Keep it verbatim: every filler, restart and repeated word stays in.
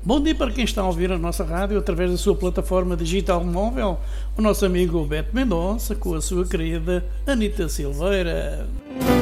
Bom dia para quem está a ouvir a nossa rádio através da sua plataforma digital móvel, o nosso amigo Beto Mendonça com a sua querida Anita Silveira.